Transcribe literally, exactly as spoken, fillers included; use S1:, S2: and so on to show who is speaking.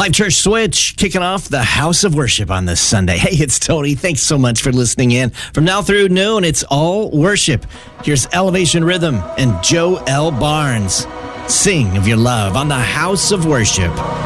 S1: Life Church Switch, kicking off the House of Worship on this Sunday. Hey, it's Tony. Thanks so much for listening in. From now through noon, it's all worship. Here's Elevation Rhythm and Joe L. Barnes. Sing of your love on the House of Worship.